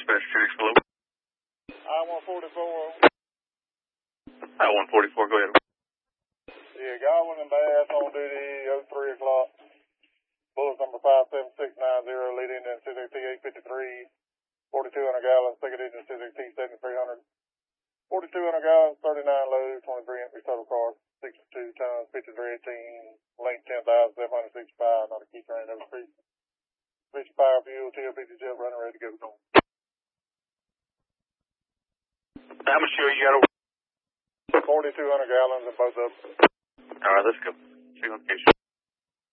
Dispatch 2, hello. I-144. I-144, go ahead. Yeah, Godwin and Bass on duty, 03 o'clock. Bullet number 57690, lead engine CZT 853, 4,200 gallons, second engine CZT 7300. 4,200 gallons, 39 loads, 23 empties total car, 62 tons, 5318, length 10,765, not a key train over street. 55 fuel, TLPG jet, running ready to go. How much fuel you got over? 4,200 gallons in both of them. All right, let's go. See you on location.